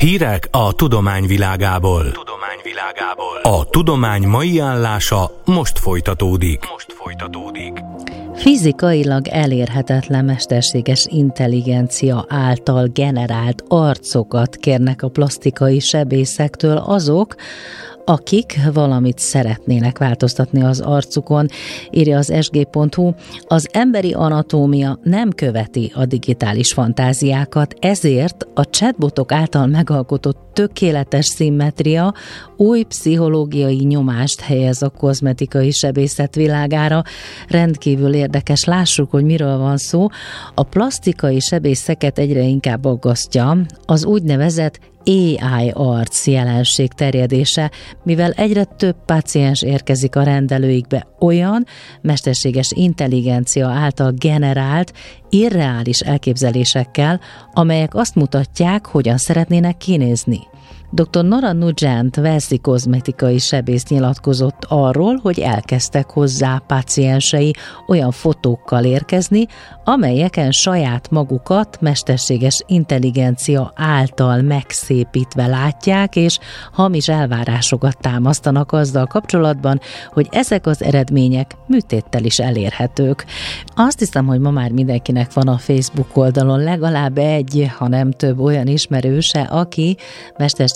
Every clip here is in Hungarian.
Hírek a tudomány világából. A tudomány mai állása most folytatódik. Fizikailag elérhetetlen mesterséges intelligencia által generált arcokat kérnek a plastikai sebészektől azok, akik valamit szeretnének változtatni az arcukon, írja az sg.hu. Az emberi anatómia nem követi a digitális fantáziákat, ezért a chatbotok által megalkotott tökéletes szimmetria új pszichológiai nyomást helyez a kozmetikai sebészet világára. Rendkívül érdekes, lássuk, hogy miről van szó. A plastikai sebészeket egyre inkább aggasztja az úgynevezett AI arc jelenség terjedése, mivel egyre több páciens érkezik a rendelőikbe olyan mesterséges intelligencia által generált, irreális elképzelésekkel, amelyek azt mutatják, hogyan szeretnének kinézni. Dr. Nora Nugent walesi kozmetikai sebész nyilatkozott arról, hogy elkezdtek hozzá páciensei olyan fotókkal érkezni, amelyeken saját magukat mesterséges intelligencia által megszépítve látják, és hamis elvárásokat támasztanak azzal kapcsolatban, hogy ezek az eredmények műtéttel is elérhetők. Azt hiszem, hogy ma már mindenkinek van a Facebook oldalon legalább egy, ha nem több olyan ismerőse, aki mesterséges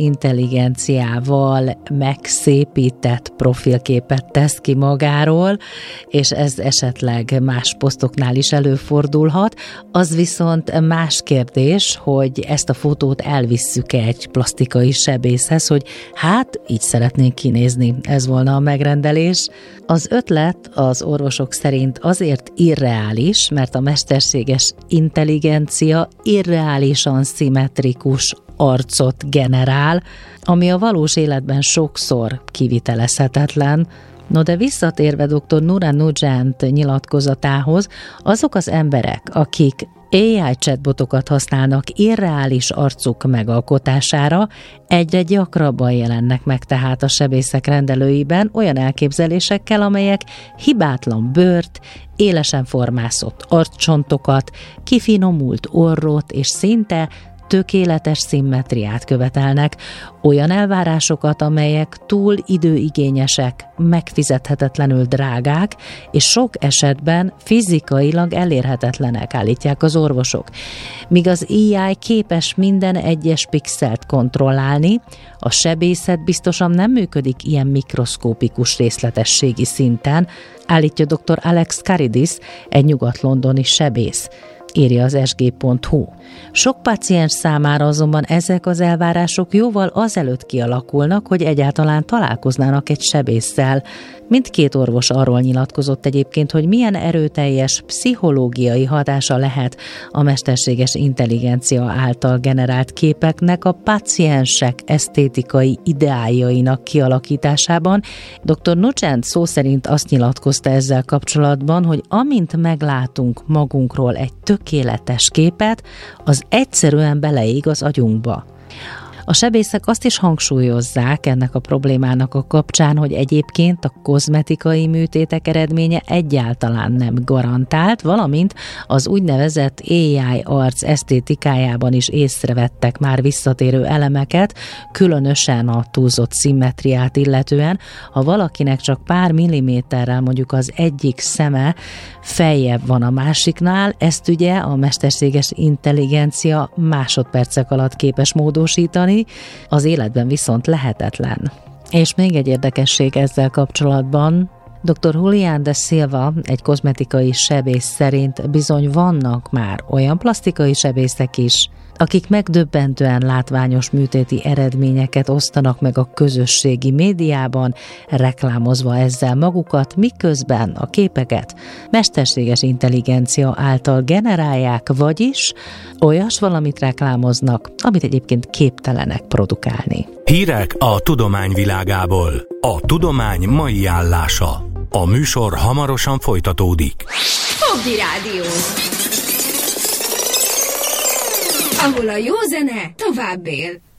intelligenciával megszépített profilképet tesz ki magáról, és ez esetleg más posztoknál is előfordulhat. Az viszont más kérdés, hogy ezt a fotót elvisszük egy plastikai sebészhez, hogy hát így szeretnénk kinézni. Ez volna a megrendelés. Az ötlet az orvosok szerint azért irreális, mert a mesterséges intelligencia irreálisan szimmetrikus arcot generál, ami a valós életben sokszor kivitelezhetetlen. No de visszatérve dr. Nora Nugent nyilatkozatához, azok az emberek, akik AI chatbotokat használnak irreális arcuk megalkotására, egyre gyakrabban jelennek meg tehát a sebészek rendelőiben olyan elképzelésekkel, amelyek hibátlan bőrt, élesen formászott arccsontokat, kifinomult orrot és szinte tökéletes szimmetriát követelnek, olyan elvárásokat, amelyek túl időigényesek, megfizethetetlenül drágák, és sok esetben fizikailag elérhetetlenek, állítják az orvosok. Míg az AI képes minden egyes pixelt kontrollálni, a sebészet biztosan nem működik ilyen mikroszkópikus részletességi szinten, állítja dr. Alex Karidis, egy nyugat-londoni sebész, írja az sg.hu. Sok páciens számára azonban ezek az elvárások jóval azelőtt kialakulnak, hogy egyáltalán találkoznának egy sebésszel. Mindkét orvos arról nyilatkozott egyébként, hogy milyen erőteljes pszichológiai hatása lehet a mesterséges intelligencia által generált képeknek a páciensek esztétikai ideájainak kialakításában. Dr. Nugent szó szerint azt nyilatkozta ezzel kapcsolatban, hogy amint meglátunk magunkról egy tökéletes képet, az egyszerűen beleég az agyunkba. A sebészek azt is hangsúlyozzák ennek a problémának a kapcsán, hogy egyébként a kozmetikai műtétek eredménye egyáltalán nem garantált, valamint az úgynevezett AI arc esztétikájában is észrevettek már visszatérő elemeket, különösen a túlzott szimmetriát illetően. Ha valakinek csak pár milliméterrel mondjuk az egyik szeme feljebb van a másiknál, ezt ugye a mesterséges intelligencia másodpercek alatt képes módosítani, az életben viszont lehetetlen. És még egy érdekesség ezzel kapcsolatban, dr. Julián de Silva, egy kozmetikai sebész szerint bizony vannak már olyan plastikai sebészek is, akik megdöbbentően látványos műtéti eredményeket osztanak meg a közösségi médiában, reklámozva ezzel magukat, miközben a képeket mesterséges intelligencia által generálják, vagyis olyas valamit reklámoznak, amit egyébként képtelenek produkálni. Hírek a tudomány világából. A tudomány mai állása. A műsor hamarosan folytatódik. Fogdi Rádió, ahol a jó zene tovább él.